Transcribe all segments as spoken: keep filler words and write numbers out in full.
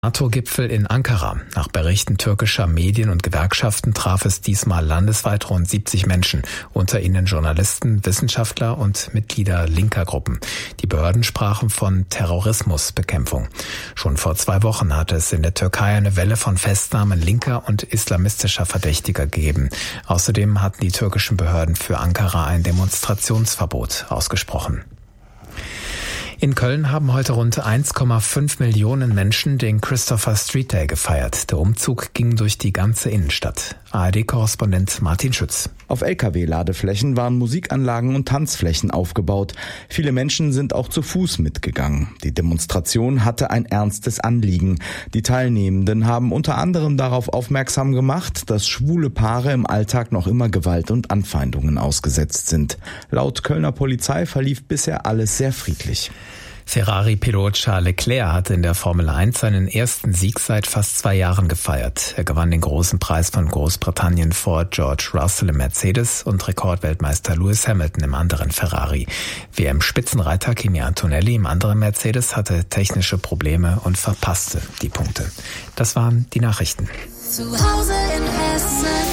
NATO-Gipfel in Ankara. Nach Berichten türkischer Medien und Gewerkschaften traf es diesmal landesweit rund siebzig Menschen, unter ihnen Journalisten, Wissenschaftler und Mitglieder linker Gruppen. Die Behörden sprachen von Terrorismusbekämpfung. Schon vor zwei Wochen hatte es in der Türkei eine Welle von Festnahmen linker und islamistischer Verdächtiger gegeben. Außerdem hatten die türkischen Behörden für Ankara ein Demonstrationsverbot ausgesprochen. In Köln haben heute rund eins Komma fünf Millionen Menschen den Christopher Street Day gefeiert. Der Umzug ging durch die ganze Innenstadt. A R D-Korrespondent Martin Schütz. Auf L K W-Ladeflächen waren Musikanlagen und Tanzflächen aufgebaut. Viele Menschen sind auch zu Fuß mitgegangen. Die Demonstration hatte ein ernstes Anliegen. Die Teilnehmenden haben unter anderem darauf aufmerksam gemacht, dass schwule Paare im Alltag noch immer Gewalt und Anfeindungen ausgesetzt sind. Laut Kölner Polizei verlief bisher alles sehr friedlich. Ferrari-Pilot Charles Leclerc hatte in der Formel eins seinen ersten Sieg seit fast zwei Jahren gefeiert. Er gewann den großen Preis von Großbritannien vor George Russell im Mercedes und Rekordweltmeister Lewis Hamilton im anderen Ferrari. W M-Spitzenreiter Kimi Antonelli im anderen Mercedes hatte technische Probleme und verpasste die Punkte. Das waren die Nachrichten. Zu Hause in Hessen.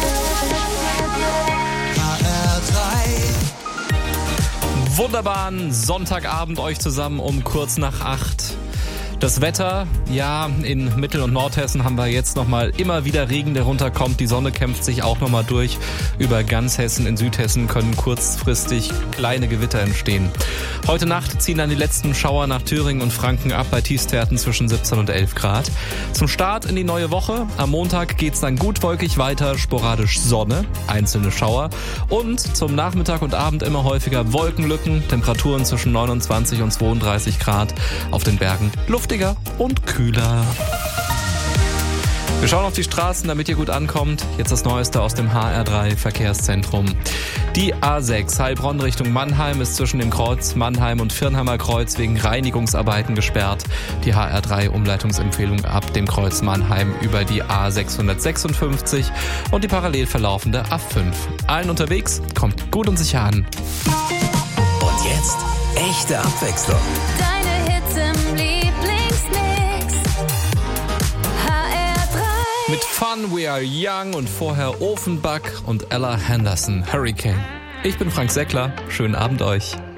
Wunderbaren Sonntagabend euch zusammen um kurz nach acht. Das Wetter, ja, in Mittel- und Nordhessen haben wir jetzt nochmal immer wieder Regen, der runterkommt. Die Sonne kämpft sich auch nochmal durch. Über ganz Hessen, in Südhessen können kurzfristig kleine Gewitter entstehen. Heute Nacht ziehen dann die letzten Schauer nach Thüringen und Franken ab bei Tiefstwerten zwischen siebzehn und elf Grad. Zum Start in die neue Woche. Am Montag geht's dann gut wolkig weiter, sporadisch Sonne, einzelne Schauer. Und zum Nachmittag und Abend immer häufiger Wolkenlücken, Temperaturen zwischen neunundzwanzig und zweiunddreißig Grad. Auf den Bergen Luft und kühler. Wir schauen auf die Straßen, damit ihr gut ankommt. Jetzt das Neueste aus dem H R drei Verkehrszentrum. Die A sechs Heilbronn Richtung Mannheim ist zwischen dem Kreuz Mannheim und Firnheimer Kreuz wegen Reinigungsarbeiten gesperrt. Die H R drei Umleitungsempfehlung ab dem Kreuz Mannheim über die A sechshundertsechsundfünfzig und die parallel verlaufende A fünf. Allen unterwegs, kommt gut und sicher an. Und jetzt echte Abwechslung. Deine Hits im Lieblingsmix. H R drei. Mit Fun We Are Young und vorher Ofenbach und Ella Henderson, Hurricane. Ich bin Frank Seckler, schönen Abend euch.